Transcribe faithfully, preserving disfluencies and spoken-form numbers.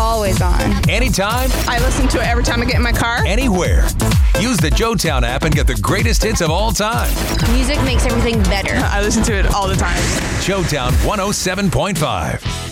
always on. Anytime, I listen to it every time I get in my car. anywhere. Use the Joetown app and get the greatest hits of all time. Music makes everything better. I listen to it all the time. Joetown one oh seven point five.